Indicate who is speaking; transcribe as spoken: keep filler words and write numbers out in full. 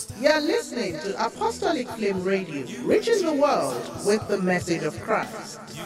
Speaker 1: You're listening to Apostolic Flame Radio, reaching the world with the message of Christ.